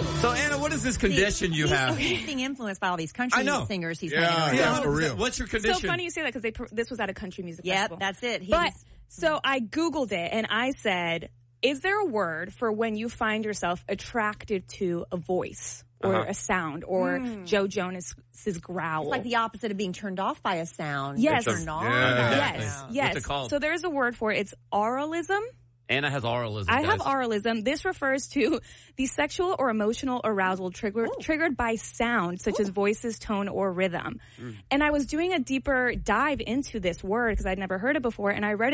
So, Anna, what is this condition you have? He's being influenced by all these country singers he's hanging around. Yeah, for real. What's your condition? So funny you say that because this was at a country music festival. Yep, that's it. So I Googled it and I said, is there a word for when you find yourself attracted to a voice or a sound or Joe Jonas's growl? It's like the opposite of being turned off by a sound. Yes. Turned on. Yes. What's it called? So there's a word for it. It's auralism. Anna has auralism. I have auralism. This refers to the sexual or emotional arousal triggered by sound, such as voices, tone, or rhythm. And I was doing a deeper dive into this word because I'd never heard it before, and I read